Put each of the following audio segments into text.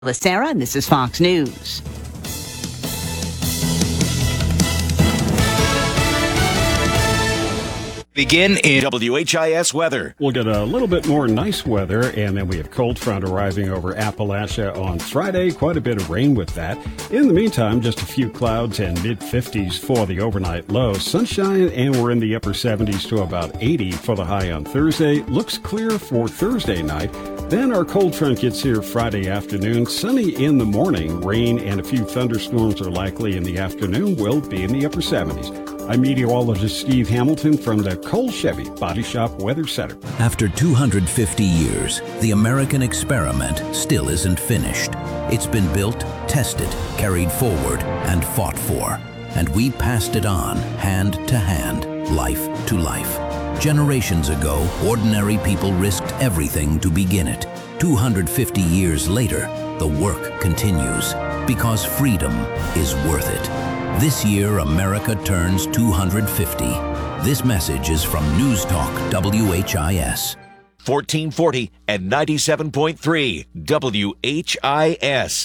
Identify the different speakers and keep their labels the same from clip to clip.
Speaker 1: Sarah, and this is Fox News.
Speaker 2: Begin in WHIS weather.
Speaker 3: We'll get a little bit more nice weather, and then we have cold front arriving over Appalachia on Friday. Quite a bit of rain with that. In the meantime, just a few clouds and mid-50s for the overnight low. Sunshine, and we're in the upper 70s to about 80 for the high on Thursday. Looks clear for Thursday night. Then our cold front gets here Friday afternoon. Sunny in the morning. Rain and a few thunderstorms are likely in the afternoon. We'll be in the upper 70s. I'm meteorologist Steve Hamilton from the Cole Chevy Body Shop Weather Center.
Speaker 4: After 250 years, the American experiment still isn't finished. It's been built, tested, carried forward, and fought for. And we passed it on, hand to hand, life to life. Generations ago, ordinary people risked everything to begin it. 250 years later, the work continues, because freedom is worth it. This year, America turns 250. This message is from News Talk WHIS.
Speaker 2: 1440 and 97.3 WHIS.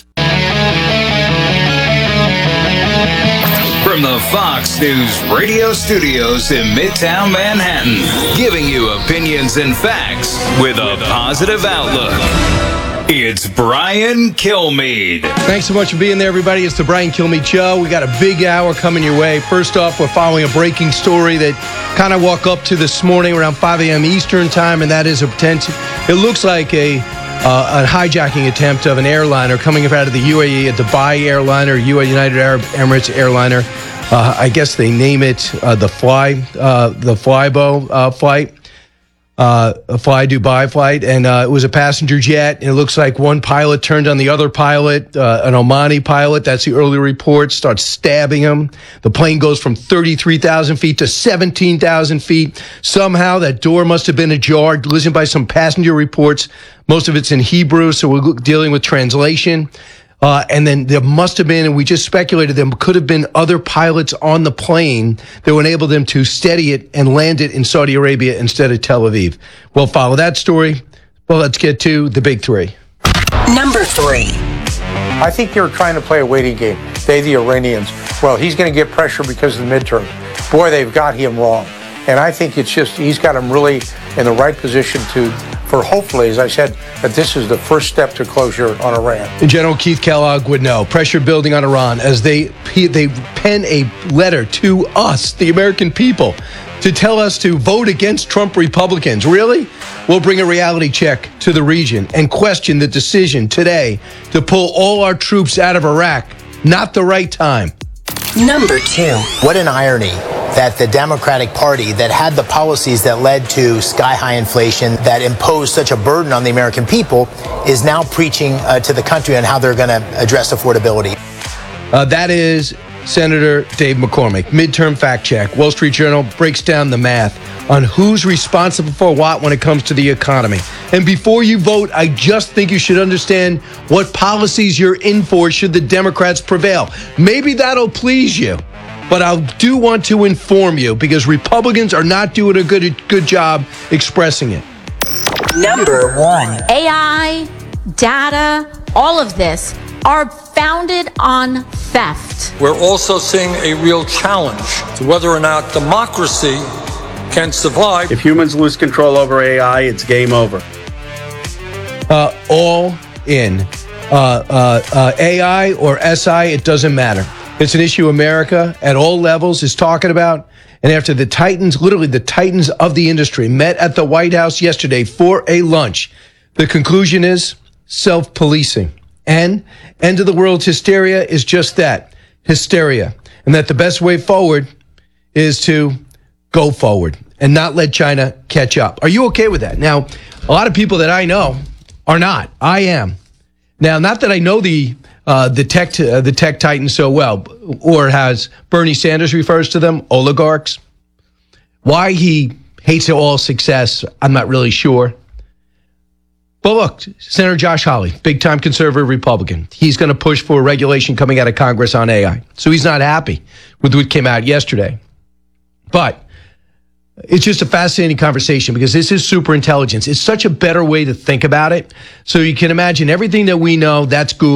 Speaker 5: From the Fox News radio studios in Midtown Manhattan, giving you opinions and facts with a positive outlook. It's Brian Kilmeade.
Speaker 6: Thanks so much for being there, everybody. It's the Brian Kilmeade Show. We got a big hour coming your way. First off, we're following a breaking story that kind of woke up to this morning around 5 a.m. Eastern time, and that is a potential. It looks like a hijacking attempt of an airliner coming out of the UAE, a Dubai airliner, United Arab Emirates airliner. I guess they name it the Flybo flight. A Fly Dubai flight, and it was a passenger jet, and it looks like one pilot turned on the other pilot, an Omani pilot, that's the early report, starts stabbing him. The plane goes from 33,000 feet to 17,000 feet. Somehow that door must have been ajar, listened by some passenger reports. Most of it's in Hebrew, so we're dealing with translation. And then there must have been, and we just speculated, there could have been other pilots on the plane that would enable them to steady it and land it in Saudi Arabia instead of Tel Aviv. We'll follow that story. Well, let's get to the big three.
Speaker 7: Number 3.
Speaker 8: I think you're trying to play a waiting game. They, the Iranians. Well, he's going to get pressure because of the midterm. Boy, they've got him wrong. And I think it's just, he's got him really in the right position for hopefully, as I said, that this is the first step to closure on Iran.
Speaker 6: And General Keith Kellogg would know. Pressure building on Iran as they pen a letter to us, the American people, to tell us to vote against Trump Republicans. Really? We'll bring a reality check to the region and question the decision today to pull all our troops out of Iraq. Not the right time.
Speaker 7: Number 2.
Speaker 9: What an irony that the Democratic Party that had the policies that led to sky-high inflation, that imposed such a burden on the American people, is now preaching to the country on how they're going to address affordability.
Speaker 6: That is Senator Dave McCormick. Midterm fact check. Wall Street Journal breaks down the math on who's responsible for what when it comes to the economy. And before you vote, I just think you should understand what policies you're in for should the Democrats prevail. Maybe that'll please you. But I do want to inform you because Republicans are not doing a good job expressing it.
Speaker 7: Number 1.
Speaker 10: AI, data, all of this are founded on theft.
Speaker 11: We're also seeing a real challenge to whether or not democracy can survive.
Speaker 12: If humans lose control over AI, it's game over.
Speaker 6: All in. AI or SI, it doesn't matter. It's an issue America at all levels is talking about. And after the titans, literally the titans of the industry, met at the White House yesterday for a lunch, the conclusion is self-policing. And end of the world hysteria is just that, hysteria. And that the best way forward is to go forward and not let China catch up. Are you okay with that? Now, a lot of people that I know are not. I am. Now, not that I know the tech titans so well, or as Bernie Sanders refers to them, oligarchs. Why he hates all success, I'm not really sure. But look, Senator Josh Hawley, big-time conservative Republican, he's going to push for regulation coming out of Congress on AI. So he's not happy with what came out yesterday. But It's just a fascinating conversation because this is super intelligence. It's such a better way to think about it. So you can imagine everything that we know, that's Google.